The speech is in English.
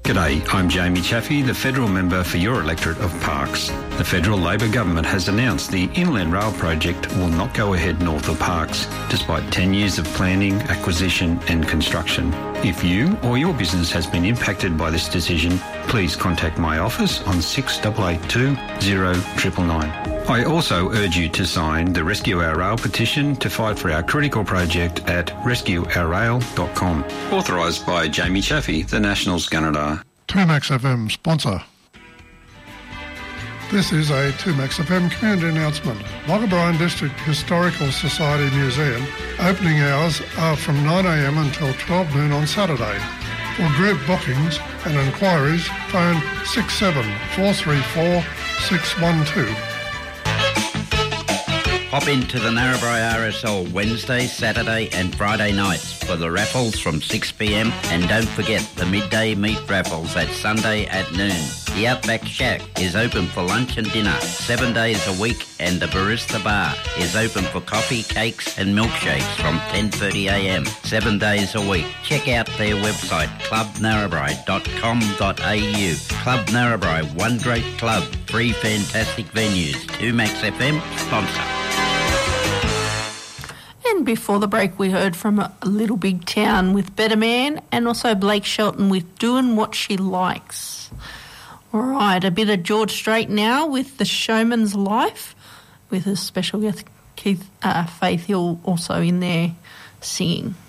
G'day, I'm Jamie Chaffey, the Federal Member for your electorate of Parkes. The Federal Labor Government has announced the Inland Rail project will not go ahead north of Parkes, despite 10 years of planning, acquisition and construction. If you or your business has been impacted by this decision, please contact my office on 6882 0999. I also urge you to sign the Rescue Our Rail petition to fight for our critical project at rescueourrail.com. Authorised by Jamie Chaffey, the Nationals Gunnedah. 2Max FM sponsor. This is a 2Max FM community announcement. Wagga Bryan District Historical Society Museum opening hours are from 9am until 12 noon on Saturday. For group bookings and inquiries, phone 67434 612. Hop into the Narrabri RSL Wednesday, Saturday and Friday nights for the raffles from 6pm, and don't forget the midday meat raffles at Sunday at noon. The Outback Shack is open for lunch and dinner 7 days a week, and the Barista Bar is open for coffee, cakes and milkshakes from 10:30am 7 days a week. Check out their website clubnarrabri.com.au. Club Narrabri, one great club, three fantastic venues. 2Max FM sponsor. And before the break, we heard from a Little Big Town with Better Man, and also Blake Shelton with Doing What She Likes. All right, a bit of George Strait now with The Showman's Life, with his special guest Faith Hill also in there singing.